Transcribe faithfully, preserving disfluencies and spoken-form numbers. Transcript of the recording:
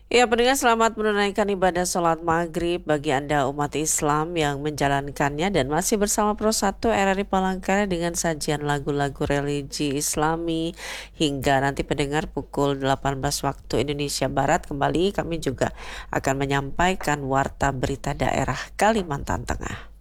Ya, pendengar selamat menunaikan ibadah sholat maghrib bagi Anda umat Islam yang menjalankannya dan masih bersama Pro satu R R I Palangkaraya dengan sajian lagu-lagu religi Islami hingga nanti pendengar pukul delapan belas waktu Indonesia Barat. Kembali kami juga akan menyampaikan warta berita daerah Kalimantan Tengah.